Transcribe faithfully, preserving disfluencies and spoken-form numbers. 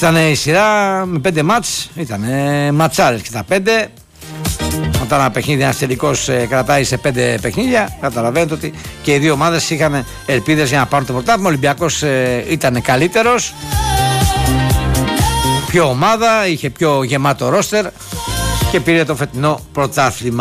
Ήταν η σειρά με πέντε μάτς, ήταν ματσάρες και τα πέντε. Όταν ένα παιχνίδι, ένας τελικός ε, κρατάει σε πέντε παιχνίδια, καταλαβαίνετε ότι και οι δύο ομάδες είχαν ελπίδες για να πάρουν το πρωτάθλημα. Ο Ολυμπιακός ε, ήταν καλύτερος, πιο ομάδα, είχε πιο γεμάτο ρόστερ και πήρε το φετινό πρωτάθλημα.